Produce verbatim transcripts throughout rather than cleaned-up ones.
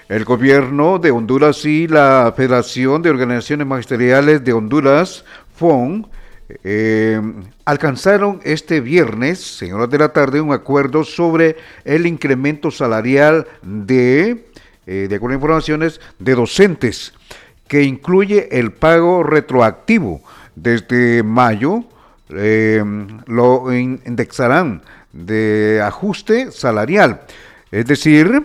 El gobierno de Honduras y la Federación de Organizaciones Magisteriales de Honduras, F O N, eh, alcanzaron este viernes, en horas de la tarde, un acuerdo sobre el incremento salarial de, eh, de acuerdo a informaciones, de docentes, que incluye el pago retroactivo. Desde mayo eh, lo indexarán de ajuste salarial, es decir,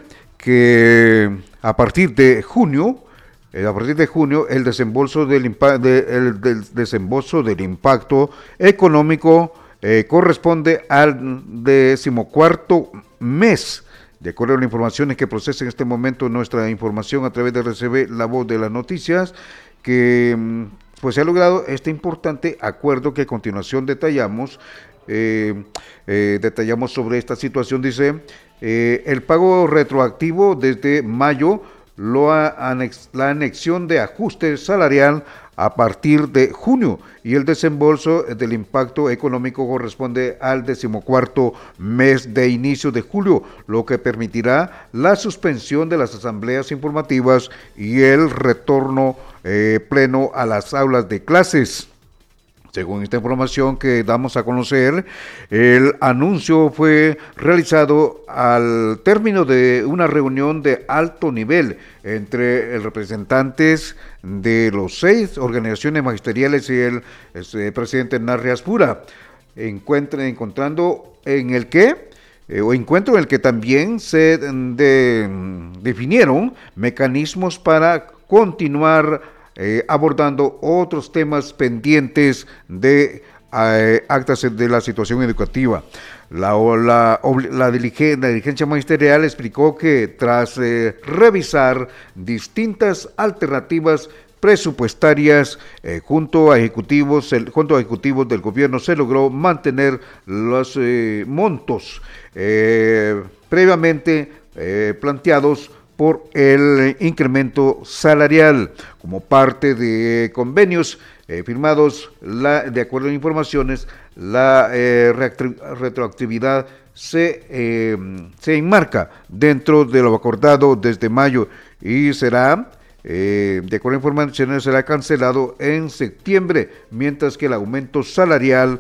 que a partir de junio, eh, a partir de junio, el desembolso del, impa de, el, del desembolso del impacto económico eh, corresponde al decimocuarto mes. De acuerdo a las informaciones que procesa en este momento nuestra información a través de R C B, la voz de las noticias, que pues se ha logrado este importante acuerdo que a continuación detallamos. Eh, eh, detallamos sobre esta situación. Dice, eh, el pago retroactivo desde mayo, lo anex, la anexión de ajuste salarial a partir de junio, y el desembolso del impacto económico corresponde al decimocuarto mes de inicio de julio, lo que permitirá la suspensión de las asambleas informativas y el retorno eh, pleno a las aulas de clases. Según esta información que damos a conocer, el anuncio fue realizado al término de una reunión de alto nivel entre los representantes de los seis organizaciones magisteriales y el, el presidente Narri Aspura, encuentre, encontrando en el que eh, o encuentro en el que también se de, definieron mecanismos para continuar Eh, abordando otros temas pendientes de eh, actas de la situación educativa. La, la, la, diligen, la dirigencia magisterial explicó que tras eh, revisar distintas alternativas presupuestarias eh, junto a ejecutivos el, junto a ejecutivos del gobierno, se logró mantener los eh, montos eh, previamente eh, planteados por el incremento salarial como parte de convenios eh, firmados. La, de acuerdo a informaciones, la eh, retroactividad se, eh, se enmarca dentro de lo acordado desde mayo y será, eh, de acuerdo a informaciones, será cancelado en septiembre, mientras que el aumento salarial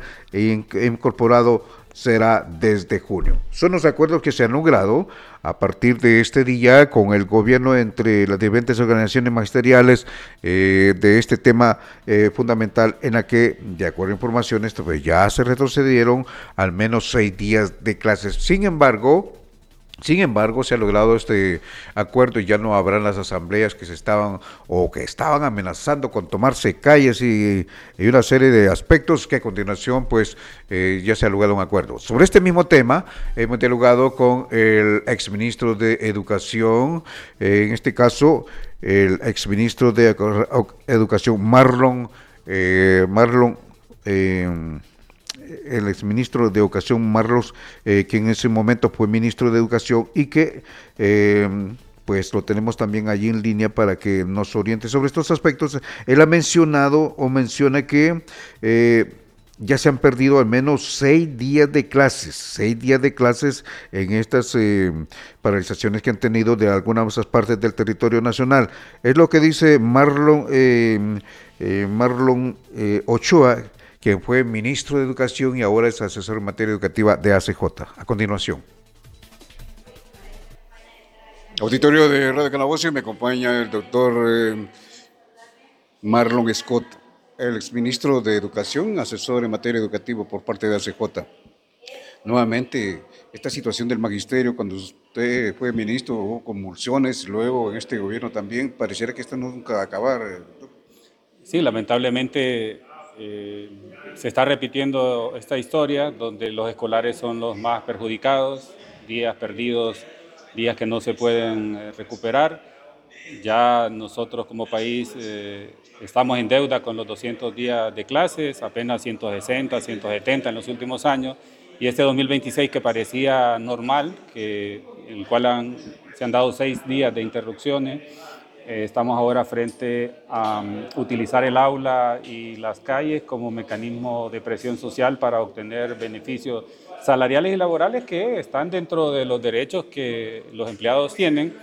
incorporado será desde junio. Son los acuerdos que se han logrado a partir de este día con el gobierno entre las diferentes organizaciones magisteriales eh, de este tema eh, fundamental, en la que, de acuerdo a informaciones, pues ya se retrocedieron al menos seis días de clases. Sin embargo, Sin embargo, se ha logrado este acuerdo y ya no habrán las asambleas que se estaban o que estaban amenazando con tomarse calles y, y una serie de aspectos que a continuación pues eh, ya se ha logrado un acuerdo. Sobre este mismo tema hemos dialogado con el exministro de Educación, eh, en este caso el exministro de Educación Marlon, eh, Marlon eh, el exministro de Educación Marlos, eh, que en ese momento fue ministro de Educación y que eh, pues lo tenemos también allí en línea para que nos oriente sobre estos aspectos. Él ha mencionado o menciona que eh, ya se han perdido al menos seis días de clases, seis días de clases en estas eh, paralizaciones que han tenido de algunas partes del territorio nacional. Es lo que dice Marlon, eh, eh, Marlon eh, Ochoa, quien fue ministro de Educación y ahora es asesor en materia educativa de A C J. A continuación. Auditorio de Radio Calabozo, me acompaña el doctor eh, Marlon Scott, el exministro de Educación, asesor en materia educativa por parte de A C J. Nuevamente, esta situación del magisterio, cuando usted fue ministro, hubo convulsiones, luego en este gobierno también, pareciera que esto nunca va a acabar. Sí, lamentablemente eh, se está repitiendo esta historia donde los escolares son los más perjudicados, días perdidos, días que no se pueden eh, recuperar. Ya nosotros como país eh, estamos en deuda con los doscientos días de clases, apenas ciento sesenta, ciento setenta en los últimos años, y este dos mil veintiséis que parecía normal, que, en el cual han, se han dado seis días de interrupciones. Eh, estamos ahora frente a um, utilizar el aula y las calles como mecanismo de presión social para obtener beneficios salariales y laborales que están dentro de los derechos que los empleados tienen.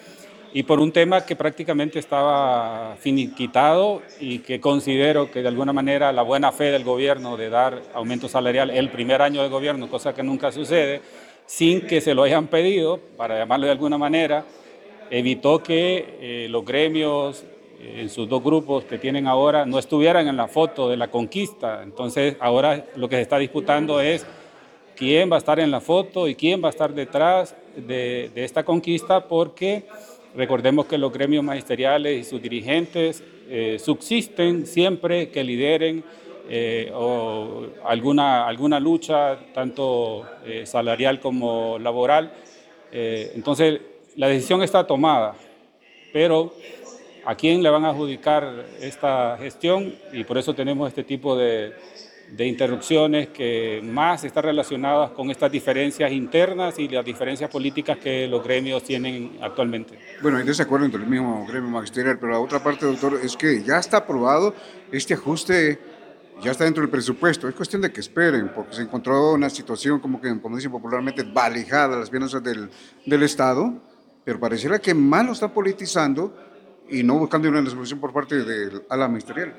y por un tema que prácticamente estaba finiquitado y que considero que de alguna manera la buena fe del gobierno de dar aumento salarial el primer año de gobierno, cosa que nunca sucede, sin que se lo hayan pedido, para llamarlo de alguna manera, evitó que eh, los gremios eh, en sus dos grupos que tienen ahora no estuvieran en la foto de la conquista. Entonces ahora lo que se está disputando es quién va a estar en la foto y quién va a estar detrás de, de esta conquista, porque recordemos que los gremios magisteriales y sus dirigentes eh, subsisten siempre que lideren eh, o alguna, alguna lucha, tanto eh, salarial como laboral. Eh, entonces, la decisión está tomada, pero ¿a quién le van a adjudicar esta gestión? Y por eso tenemos este tipo de, de interrupciones que más están relacionadas con estas diferencias internas y las diferencias políticas que los gremios tienen actualmente. Bueno, hay desacuerdo entre el mismo gremio magisterial, pero la otra parte, doctor, es que ya está aprobado este ajuste, ya está dentro del presupuesto. Es cuestión de que esperen, porque se encontró una situación como que, como dicen popularmente, valijada a las finanzas del, del Estado, pero pareciera que más lo está politizando y no buscando una resolución por parte del ala ministerial.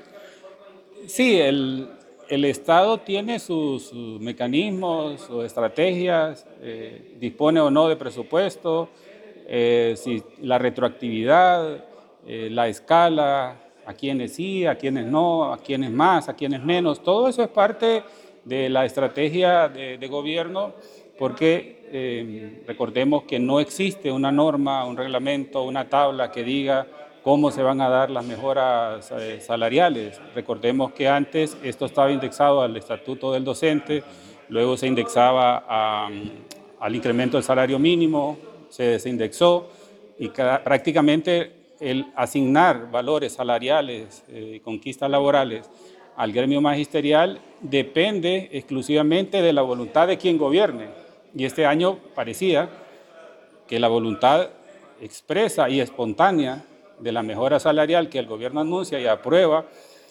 Sí, el, el Estado tiene sus, sus mecanismos, sus estrategias, eh, dispone o no de presupuesto, eh, si, la retroactividad, eh, la escala, a quienes sí, a quienes no, a quienes más, a quienes menos. Todo eso es parte de la estrategia de, de gobierno, porque eh, recordemos que no existe una norma, un reglamento, una tabla que diga cómo se van a dar las mejoras eh, salariales. Recordemos que antes esto estaba indexado al estatuto del docente, luego se indexaba a, al incremento del salario mínimo, se desindexó y cada, prácticamente el asignar valores salariales y eh, conquistas laborales al gremio magisterial depende exclusivamente de la voluntad de quien gobierne. Y este año parecía que la voluntad expresa y espontánea de la mejora salarial que el gobierno anuncia y aprueba,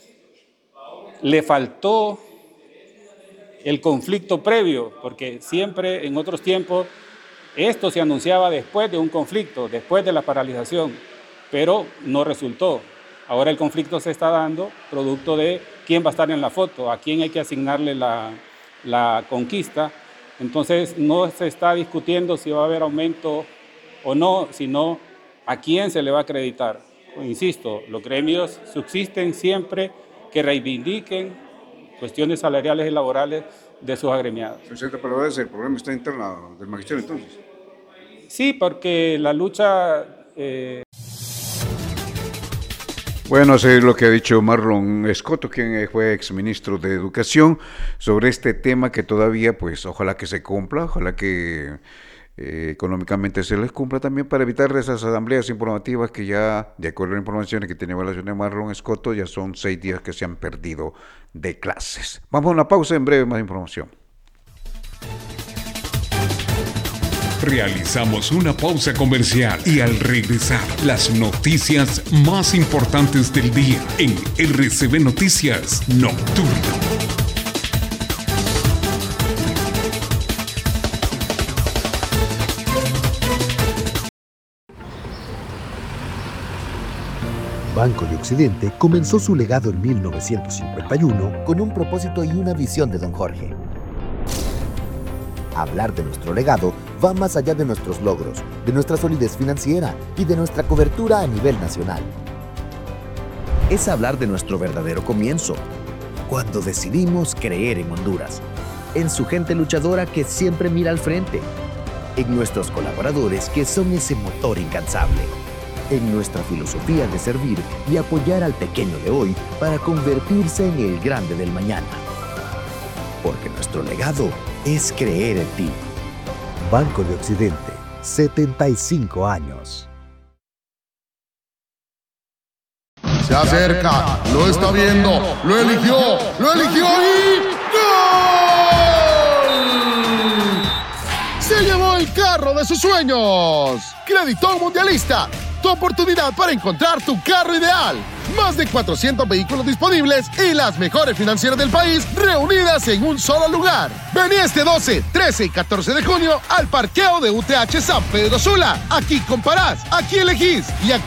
le faltó el conflicto previo, porque siempre en otros tiempos esto se anunciaba después de un conflicto, después de la paralización, pero no resultó. Ahora el conflicto se está dando producto de quién va a estar en la foto, a quién hay que asignarle la, la conquista. Entonces no se está discutiendo si va a haber aumento o no, sino a quién se le va a acreditar. Insisto, los gremios subsisten siempre que reivindiquen cuestiones salariales y laborales de sus agremiados. En cierta palabra, el problema está interno del magisterio entonces. Sí, porque la lucha... Eh... Bueno, eso es lo que ha dicho Marlon Escoto, quien fue exministro de Educación, sobre este tema que todavía, pues, ojalá que se cumpla, ojalá que eh, económicamente se les cumpla también para evitar esas asambleas informativas que ya, de acuerdo a las informaciones que tiene evaluación de Marlon Escoto, ya son seis días que se han perdido de clases. Vamos a una pausa, en breve más información. Realizamos una pausa comercial y al regresar, las noticias más importantes del día en R C B Noticias Nocturno. Banco de Occidente comenzó su legado en mil novecientos cincuenta y uno con un propósito y una visión de don Jorge. Hablar de nuestro legado va más allá de nuestros logros, de nuestra solidez financiera y de nuestra cobertura a nivel nacional. Es hablar de nuestro verdadero comienzo, cuando decidimos creer en Honduras, en su gente luchadora que siempre mira al frente, en nuestros colaboradores que son ese motor incansable, en nuestra filosofía de servir y apoyar al pequeño de hoy para convertirse en el grande del mañana. Porque nuestro legado es creer en ti. Banco de Occidente, setenta y cinco años. Se acerca, lo está viendo, lo eligió, lo eligió y ¡gol! Se llevó el carro de sus sueños. Crédito Mundialista. tu oportunidad para encontrar tu carro ideal. Más de cuatrocientos vehículos disponibles y las mejores financieras del país reunidas en un solo lugar. Vení este doce, trece y catorce de junio al parqueo de U T H San Pedro Sula. Aquí comparás, aquí elegís y aquí